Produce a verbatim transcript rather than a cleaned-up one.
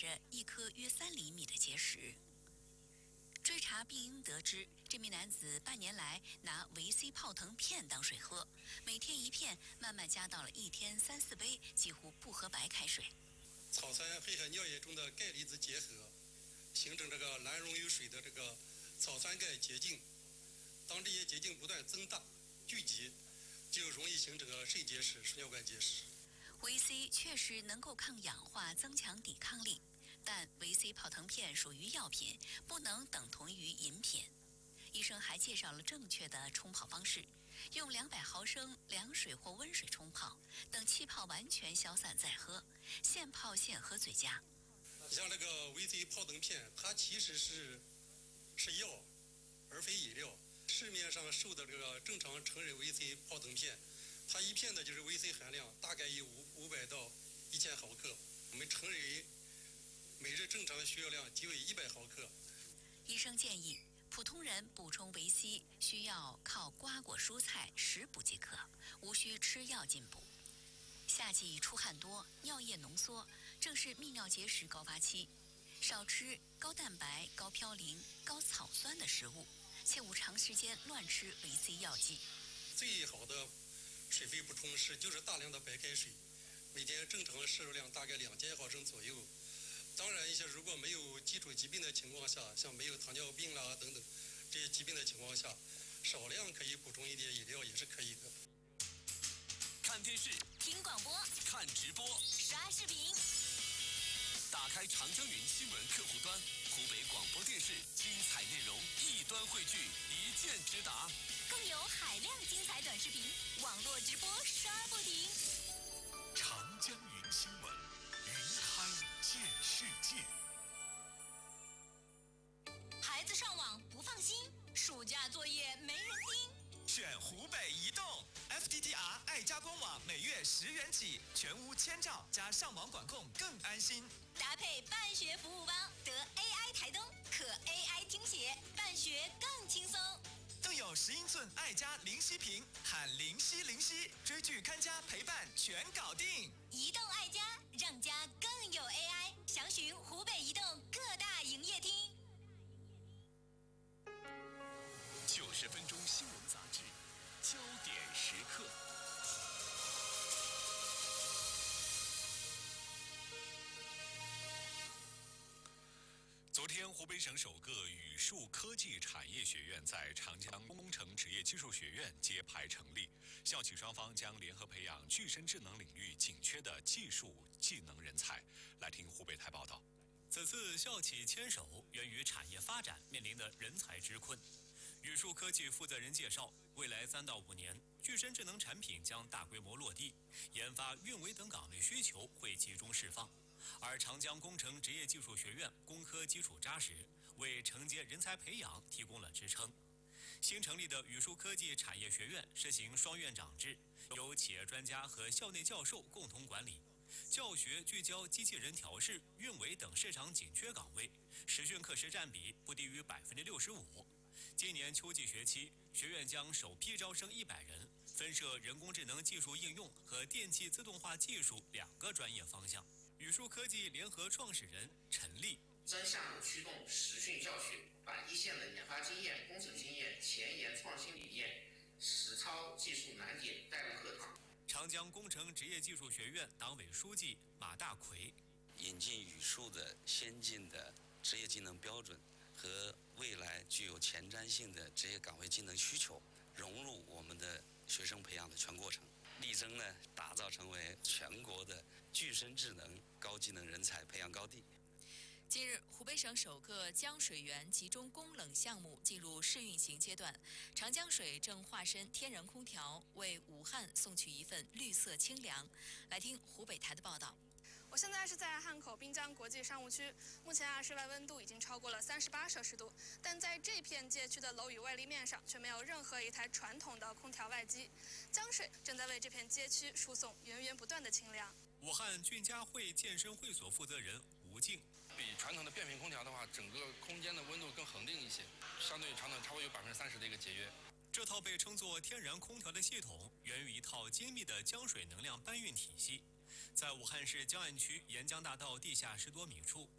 着一颗约三厘米的结石。追查病因得知，这名男子半年来拿维 C 泡腾片当水喝，每天一片，慢慢加到了一天三四杯，几乎不喝白开水。 草酸黑海尿液中的钙离子结合，形成这个蓝溶于水的这个草酸钙结晶。当这些结晶不断增大聚集，就容易形成个肾结石、输尿管结石。 维 C 确实能够抗氧化、增强抵抗力。但维 C 泡腾片属于药品，不能等同于饮品。医生还介绍了正确的冲泡方式，用两百毫升凉水或温水冲泡，等气泡完全消散再喝，现泡现喝最佳。 像这个维 C 泡腾片，它其实是是药，而非饮料。市面上售的这个正常成人维 C 泡腾片，它一片的就是维 C 含量大概有五五百到一千毫克。我们成人每日正常需要量即为一百毫克。 医生建议，普通人补充维 C 需要靠瓜果蔬菜食补即可，无需吃药进补。夏季出汗多，尿液浓缩，正是泌尿结石高发期，少吃高蛋白、高嘌呤、高草酸的食物，切勿长时间乱吃维 C 药剂。 最好的水分补充是就是大量的白开水，每天正常摄入量大概两千毫升左右。当然，一些如果没有基础疾病的情况下，像没有糖尿病啦等等这些疾病的情况下，少量可以补充一点饮料也是可以的。 看电视， 听广播， 看直播， 刷视频。 打开长江云新闻客户端，湖北广播电视精彩内容一端汇聚，一键直达， 更有海量精彩短视频，网络直播刷不停。 长江云新闻，云开见世界。 孩子上网不放心，暑假作业没人盯， 选湖北移动 F T T R 爱家官网，每月十元起，全屋千兆加上网管控更安心。 搭配办学服务包，得 A I 台灯，可 A I 听写，办学更轻松。 更有十英寸爱家灵犀屏，喊灵犀灵犀，追剧看家陪伴全搞定。 移动爱家，让家更有 A I。详询湖北移动各大营业厅。 九十分钟新闻杂志，焦点时刻。昨天，湖北省首个语数科技产业学院在长江工程职业技术学院揭牌成立，校企双方将联合培养具身智能领域紧缺的技术技能人才。来听湖北台报道。 此次校企牵手源于产业发展面临的人才之困。语数科技负责人介绍，未来三到五年，具身智能产品将大规模落地，研发、运维等岗位需求会集中释放。而长江工程职业技术学院工科基础扎实，为承接人才培养提供了支撑。新成立的语数科技产业学院实行双院长制，由企业专家和校内教授共同管理，教学聚焦机器人调试、运维等市场紧缺岗位，实训课时占比不低于百分之六十五。今年秋季学期，学院将首批招生一百人，分设人工智能技术应用和电气自动化技术两个专业方向。语数科技联合创始人陈立， 专项目驱动实训教学，把一线的研发经验、工程经验、前沿创新理念、实操技术难点带入课堂。 长江工程职业技术学院党委书记马大奎， 引进语数的先进的职业技能标准和未来具有前瞻性的职业岗位技能需求，融入我们的学生培养的全过程，力争呢打造成为全国的具身智能高技能人才培养高地。 近日，湖北省首个江水源集中供冷项目进入试运行阶段，长江水正化身天然空调，为武汉送去一份绿色清凉。来听湖北台的报道。 我现在是在汉口滨江国际商务区，目前啊，室外温度已经超过了三十八摄氏度，但在这片街区的楼宇外立面上却没有任何一台传统的空调外机。江水正在为这片街区输送源源不断的清凉。 武汉俊佳汇健身会所负责人吴静， 比传统的变频空调的话，整个空间的温度更恒定一些，相对于传统差不多有百分之三十的一个节约。 这套被称作天然空调的系统，源于一套精密的江水能量搬运体系。在武汉市江岸区沿江大道地下十多米处，